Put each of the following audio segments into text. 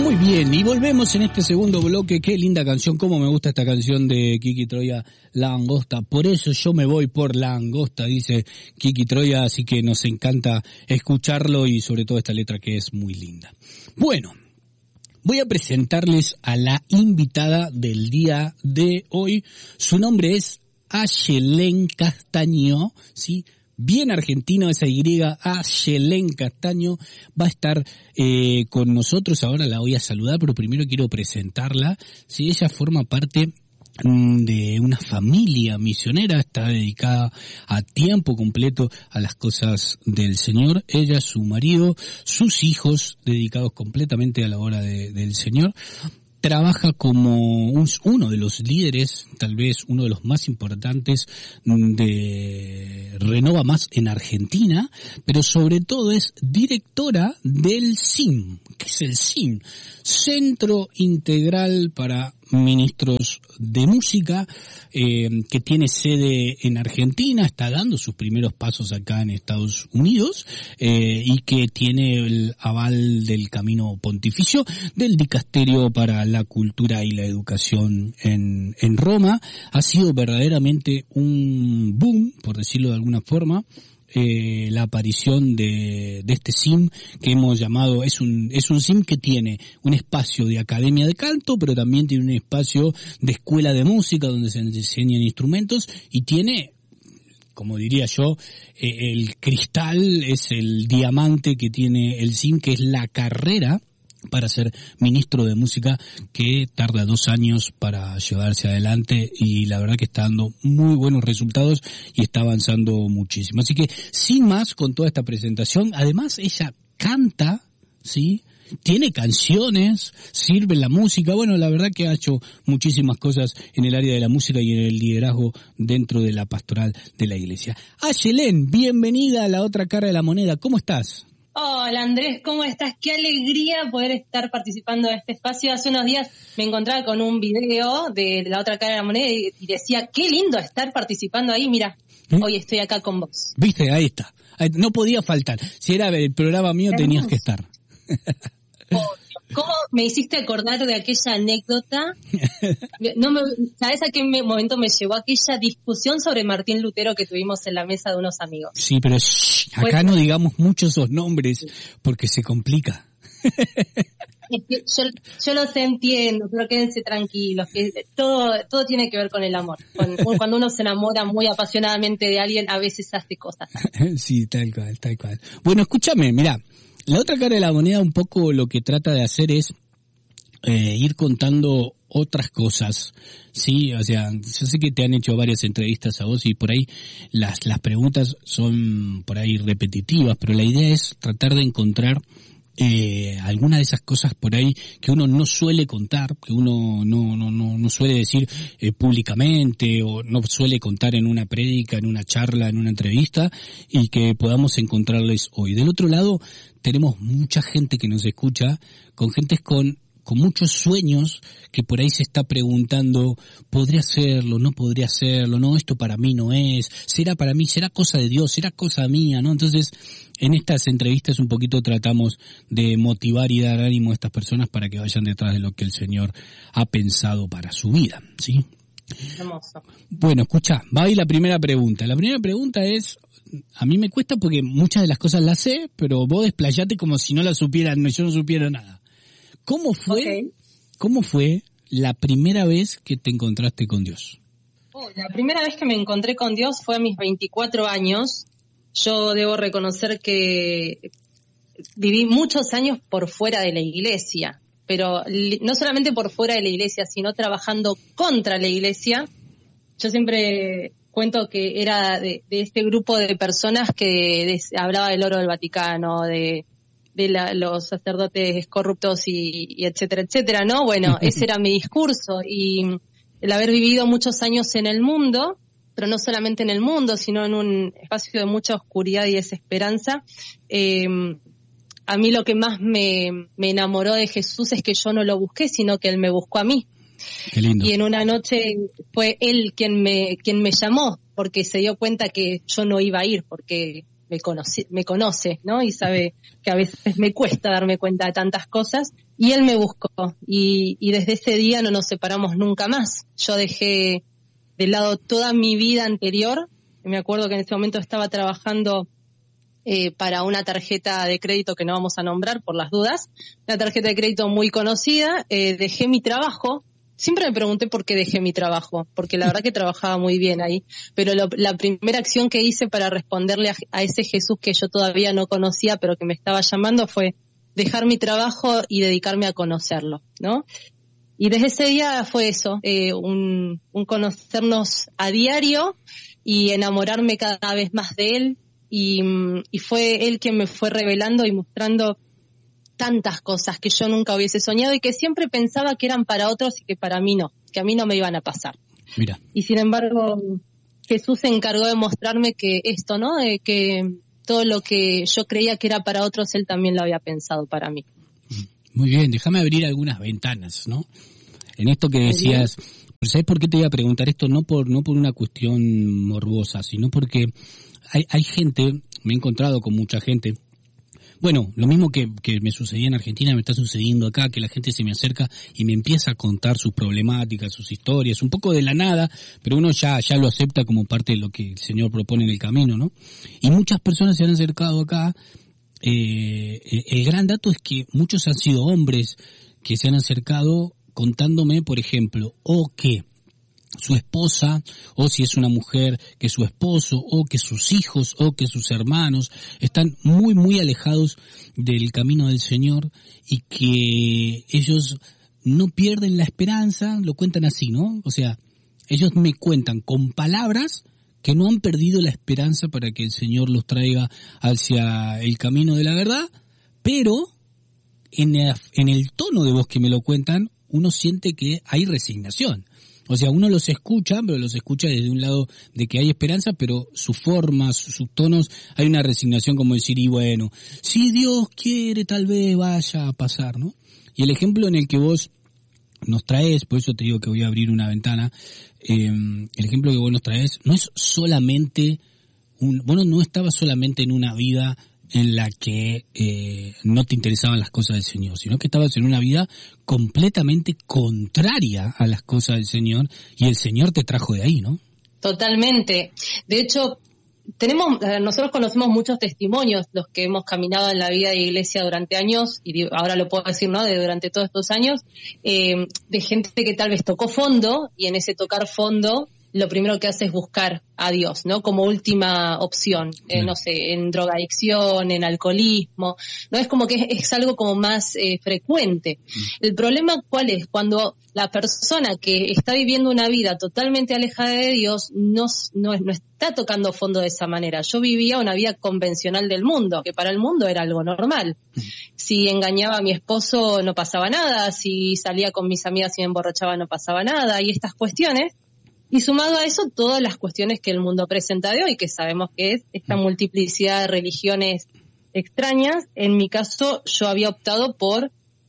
Muy bien, y volvemos en este segundo bloque. Qué linda canción, cómo me gusta esta canción de Kiki Troya, La Angosta. Por eso yo me voy por La Angosta, dice Kiki Troya, así que nos encanta escucharlo y sobre todo esta letra que es muy linda. Bueno, voy a presentarles a la invitada del día de hoy. Su nombre es Ayelén Castaño, ¿sí? Bien argentino esa Y, Ayelén Castaño va a estar con nosotros. Ahora la voy a saludar, pero primero quiero presentarla. Sí, ella forma parte de una familia misionera, está dedicada a tiempo completo a las cosas del Señor. Ella, su marido, sus hijos, dedicados completamente a la obra del Señor. Trabaja como uno de los líderes, tal vez uno de los más importantes de Renova Más en Argentina, pero sobre todo es directora del CIM. ¿Qué es el CIM? Centro Integral para Ministros de Música, que tiene sede en Argentina, está dando sus primeros pasos acá en Estados Unidos, y que tiene el aval del Camino Pontificio del Dicasterio para la Cultura y la Educación en Roma. Ha sido verdaderamente un boom, por decirlo de alguna forma, la aparición de este CIM que hemos llamado, es un CIM que tiene un espacio de academia de canto, pero también tiene un espacio de escuela de música donde se enseñan instrumentos, y tiene, como diría yo, el cristal, es el diamante que tiene el CIM, que es la carrera para ser ministro de música, que tarda 2 años para llevarse adelante, y la verdad que está dando muy buenos resultados y está avanzando muchísimo. Así que, sin más, con toda esta presentación, además ella canta, ¿sí? Tiene canciones, sirve en la música. Bueno, la verdad que ha hecho muchísimas cosas en el área de la música y en el liderazgo dentro de la pastoral de la iglesia. Ayelén, bienvenida a La Otra Cara de la Moneda. ¿Cómo estás? Hola Andrés, ¿cómo estás? Qué alegría poder estar participando de este espacio. Hace unos días me encontraba con un video de La Otra Cara de la Moneda y decía, qué lindo estar participando ahí. Mira, hoy estoy acá con vos. Viste, ahí está. No podía faltar. Si era el programa mío, tenías que estar. ¿Cómo me hiciste acordar de aquella anécdota? ¿Sabes a qué momento me llevó aquella discusión sobre Martín Lutero que tuvimos en la mesa de unos amigos? Sí, pero acá no digamos mucho esos nombres porque se complica. Es que yo los entiendo, pero quédense tranquilos, que todo tiene que ver con el amor. Cuando uno se enamora muy apasionadamente de alguien, a veces hace cosas. Sí, tal cual. Bueno, escúchame, mirá. La Otra Cara de la Moneda un poco lo que trata de hacer es ir contando otras cosas, sí, o sea, yo sé que te han hecho varias entrevistas a vos y por ahí las preguntas son por ahí repetitivas, pero la idea es tratar de encontrar alguna de esas cosas por ahí que uno no suele contar, que uno no suele decir públicamente, o no suele contar en una prédica, en una charla, en una entrevista, y que podamos encontrarles hoy. Del otro lado tenemos mucha gente que nos escucha, con gentes con muchos sueños, que por ahí se está preguntando, ¿podría hacerlo? ¿No podría hacerlo? No, esto para mí no es. ¿Será para mí? ¿Será cosa de Dios? ¿Será cosa mía? ¿No? Entonces, en estas entrevistas un poquito tratamos de motivar y dar ánimo a estas personas para que vayan detrás de lo que el Señor ha pensado para su vida, ¿sí? Hermoso. Bueno, escuchá, va ahí la primera pregunta. La primera pregunta es, a mí me cuesta porque muchas de las cosas las sé, pero vos desplayate como si no las supieran, yo no supiera nada. ¿Cómo fue la primera vez que te encontraste con Dios? La primera vez que me encontré con Dios fue a mis 24 años. Yo debo reconocer que viví muchos años por fuera de la iglesia, pero no solamente por fuera de la iglesia, sino trabajando contra la iglesia. Yo siempre cuento que era de este grupo de personas que hablaba del oro del Vaticano, de los sacerdotes corruptos y etcétera, etcétera, ¿no? Bueno, ese era mi discurso, y el haber vivido muchos años en el mundo, pero no solamente en el mundo, sino en un espacio de mucha oscuridad y desesperanza, a mí lo que más me enamoró de Jesús es que yo no lo busqué, sino que Él me buscó a mí. Qué lindo. Y en una noche fue Él quien me llamó, porque se dio cuenta que yo no iba a ir, porque me conoce, ¿no? Y sabe que a veces me cuesta darme cuenta de tantas cosas, y él me buscó, y desde ese día no nos separamos nunca más. Yo dejé de lado toda mi vida anterior. Me acuerdo que en ese momento estaba trabajando para una tarjeta de crédito que no vamos a nombrar por las dudas, una tarjeta de crédito muy conocida. Dejé mi trabajo. Siempre me pregunté por qué dejé mi trabajo, porque la verdad que trabajaba muy bien ahí, pero la primera acción que hice para responderle a ese Jesús que yo todavía no conocía, pero que me estaba llamando, fue dejar mi trabajo y dedicarme a conocerlo, ¿no? Y desde ese día fue eso, un conocernos a diario y enamorarme cada vez más de él, y fue él quien me fue revelando y mostrando tantas cosas que yo nunca hubiese soñado y que siempre pensaba que eran para otros y que para mí no, que a mí no me iban a pasar. Mira. Y sin embargo, Jesús se encargó de mostrarme que esto, ¿no? Que todo lo que yo creía que era para otros, él también lo había pensado para mí. Muy bien, déjame abrir algunas ventanas, ¿no? En esto que decías, ¿sabes por qué te iba a preguntar esto? No por una cuestión morbosa, sino porque hay gente, me he encontrado con mucha gente. Bueno, lo mismo que me sucedía en Argentina me está sucediendo acá, que la gente se me acerca y me empieza a contar sus problemáticas, sus historias, un poco de la nada, pero uno ya lo acepta como parte de lo que el Señor propone en el camino, ¿no? Y muchas personas se han acercado acá. El gran dato es que muchos han sido hombres que se han acercado contándome, por ejemplo, o que su esposa, o si es una mujer, que su esposo, o que sus hijos, o que sus hermanos están muy, muy alejados del camino del Señor y que ellos no pierden la esperanza, lo cuentan así, ¿no? O sea, ellos me cuentan con palabras que no han perdido la esperanza para que el Señor los traiga hacia el camino de la verdad, pero en el tono de voz que me lo cuentan, uno siente que hay resignación. O sea, uno los escucha, pero los escucha desde un lado de que hay esperanza, pero su forma, sus tonos, hay una resignación como decir, y bueno, si Dios quiere, tal vez vaya a pasar, ¿no? Y el ejemplo en el que vos nos traes, por eso te digo que voy a abrir una ventana, el ejemplo que vos nos traes no es solamente, vos no estabas solamente en una vida en la que no te interesaban las cosas del Señor, sino que estabas en una vida completamente contraria a las cosas del Señor, y el Señor te trajo de ahí, ¿no? Totalmente. De hecho, nosotros conocemos muchos testimonios, los que hemos caminado en la vida de iglesia durante años, y ahora lo puedo decir, ¿no?, durante todos estos años, de gente que tal vez tocó fondo, y en ese tocar fondo lo primero que hace es buscar a Dios, ¿no? Como última opción, no sé, en drogadicción, en alcoholismo, ¿no? Es como que es algo como más frecuente. El problema, ¿cuál es? Cuando la persona que está viviendo una vida totalmente alejada de Dios no está tocando fondo de esa manera. Yo vivía una vida convencional del mundo, que para el mundo era algo normal. Si engañaba a mi esposo no pasaba nada, si salía con mis amigas y me emborrachaba no pasaba nada, y estas cuestiones. Y sumado a eso, todas las cuestiones que el mundo presenta de hoy, que sabemos que es esta multiplicidad de religiones extrañas. En mi caso, yo había optado por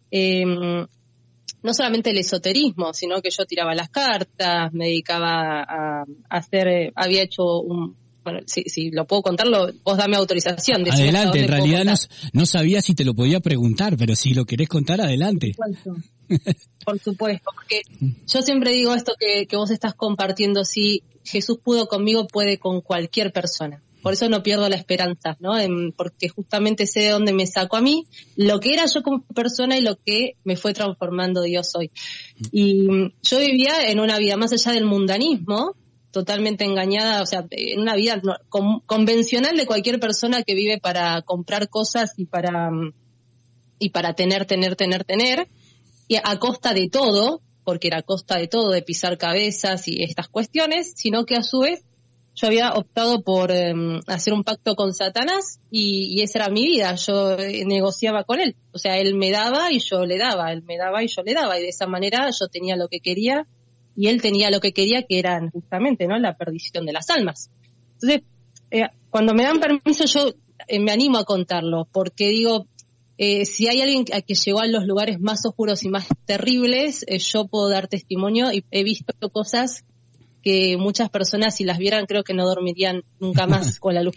no solamente el esoterismo, sino que yo tiraba las cartas, me dedicaba a hacer, había hecho bueno, si lo puedo contarlo, vos dame autorización. Adelante, en realidad no sabía si te lo podía preguntar, pero si lo querés contar, adelante. Por supuesto, porque yo siempre digo esto que vos estás compartiendo, si Jesús pudo conmigo, puede con cualquier persona. Por eso no pierdo la esperanza, ¿no? Porque justamente sé de dónde me sacó a mí, lo que era yo como persona y lo que me fue transformando Dios hoy. Y yo vivía en una vida más allá del mundanismo, totalmente engañada, o sea, en una vida convencional de cualquier persona que vive para comprar cosas y para tener, y a costa de todo, porque era a costa de todo, de pisar cabezas y estas cuestiones, sino que a su vez yo había optado por hacer un pacto con Satanás, y esa era mi vida. Yo negociaba con él, o sea, él me daba y yo le daba, él me daba y yo le daba, y de esa manera yo tenía lo que quería y él tenía lo que quería, que era justamente, ¿no?, la perdición de las almas. Entonces, cuando me dan permiso, yo me animo a contarlo, porque digo, si hay alguien que llegó a los lugares más oscuros y más terribles, yo puedo dar testimonio, y he visto cosas que muchas personas, si las vieran, creo que no dormirían nunca más con la luz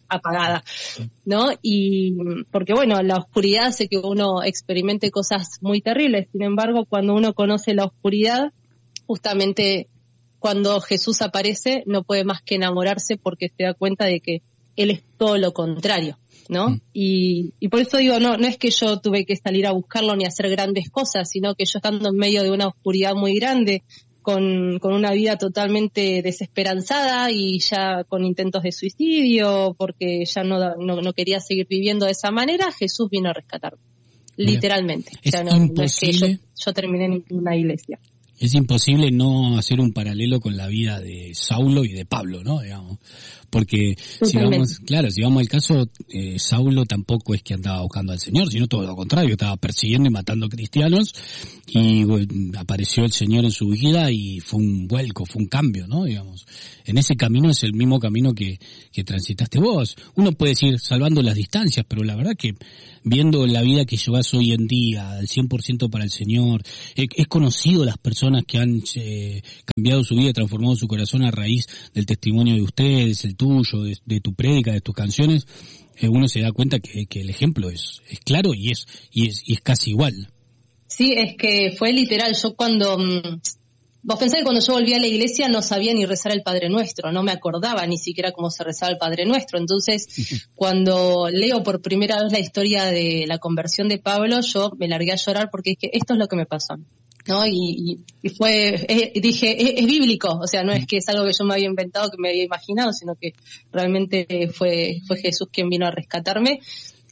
apagada, ¿no? Y porque bueno, la oscuridad hace que uno experimente cosas muy terribles. Sin embargo, cuando uno conoce la oscuridad, justamente cuando Jesús aparece, no puede más que enamorarse porque se da cuenta de que Él es todo lo contrario, ¿no? Y por eso digo, no es que yo tuve que salir a buscarlo ni hacer grandes cosas, sino que yo estando en medio de una oscuridad muy grande, con una vida totalmente desesperanzada y ya con intentos de suicidio, porque ya no quería seguir viviendo de esa manera, Jesús vino a rescatarme, literalmente. Es o sea, no es que yo terminé en una iglesia. Es imposible no hacer un paralelo con la vida de Saulo y de Pablo, ¿no? Digamos. Porque si vamos al caso, Saulo tampoco es que andaba buscando al Señor, sino todo lo contrario, estaba persiguiendo y matando cristianos, y apareció el Señor en su vida y fue un vuelco, fue un cambio, ¿no? Digamos. En ese camino es el mismo camino que transitaste vos. Uno puede decir salvando las distancias, pero la verdad que viendo la vida que llevas hoy en día, al 100% para el Señor, he conocido las personas que han cambiado su vida, transformado su corazón a raíz del testimonio de ustedes, el tuyo, de tu prédica, de tus canciones. Uno se da cuenta que el ejemplo es claro y es casi igual. Sí, es que fue literal. Yo cuando... Vos pensás que cuando yo volví a la iglesia no sabía ni rezar el Padre Nuestro, no me acordaba ni siquiera cómo se rezaba el Padre Nuestro. Entonces, cuando leo por primera vez la historia de la conversión de Pablo, yo me largué a llorar porque dije, esto es lo que me pasó, ¿no? Y dije, es bíblico, o sea, no es que es algo que yo me había inventado, que me había imaginado, sino que realmente fue Jesús quien vino a rescatarme.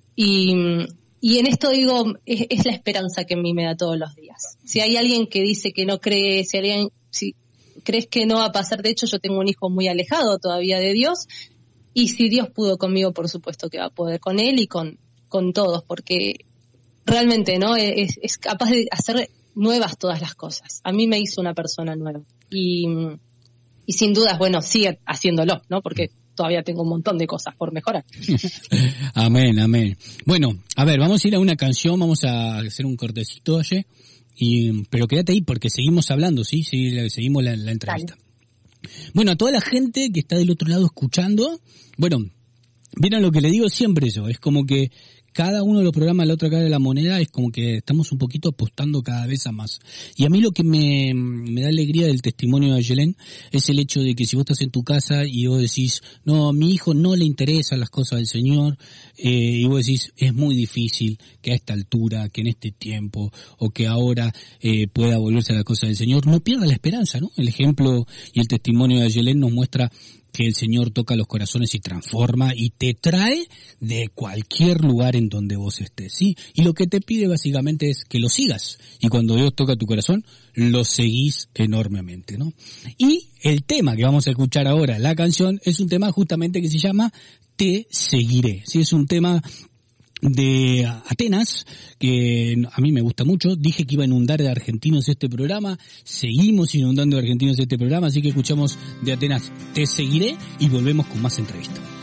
Y en esto digo, es la esperanza que a mí me da todos los días. Si hay alguien que dice que no cree, si crees que no va a pasar, de hecho yo tengo un hijo muy alejado todavía de Dios, y si Dios pudo conmigo, por supuesto que va a poder con él y con todos, porque realmente, ¿no? Es capaz de hacer nuevas todas las cosas. A mí me hizo una persona nueva. Y sin dudas, bueno, sigue haciéndolo, ¿no? Porque todavía tengo un montón de cosas por mejorar. Amén, amén. Bueno, a ver, vamos a ir a una canción, vamos a hacer un cortecito, oye, pero quédate ahí porque seguimos hablando, ¿sí? Seguimos la entrevista. Dale. Bueno, a toda la gente que está del otro lado escuchando, bueno, vieron lo que le digo siempre yo, es como que cada uno de los programas de la otra cara de la moneda es como que estamos un poquito apostando cada vez a más. Y a mí lo que me da alegría del testimonio de Ayelén es el hecho de que si vos estás en tu casa y vos decís, no, a mi hijo no le interesan las cosas del Señor, y vos decís, es muy difícil que a esta altura, que en este tiempo, o que ahora pueda volverse a las cosas del Señor, no pierda la esperanza, ¿no? El ejemplo y el testimonio de Ayelén nos muestra que el Señor toca los corazones y transforma y te trae de cualquier lugar en donde vos estés, ¿sí? Y lo que te pide básicamente es que lo sigas. Y cuando Dios toca tu corazón, lo seguís enormemente, ¿no? Y el tema que vamos a escuchar ahora, la canción, es un tema justamente que se llama Te Seguiré. Sí, es un tema de Atenas, que a mí me gusta mucho. Dije que iba a inundar de argentinos este programa, seguimos inundando de argentinos este programa, así que escuchamos de Atenas Te Seguiré y volvemos con más entrevistas.